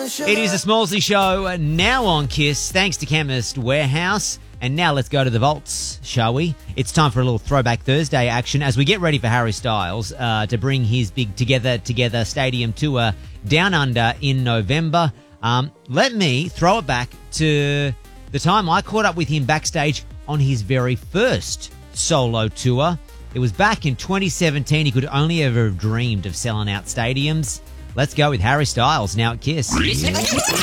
It is a Smallsy show now on KISS, thanks to Chemist Warehouse. And now let's go to the vaults, shall we? It's time for a little Throwback Thursday action as we get ready for Harry Styles to bring his big Together Stadium tour down under in November. Let me throw it back to the time I caught up with him backstage on his very first solo tour. It was back in 2017. He could only ever have dreamed of selling out stadiums. Let's go with Harry Styles now at KISS.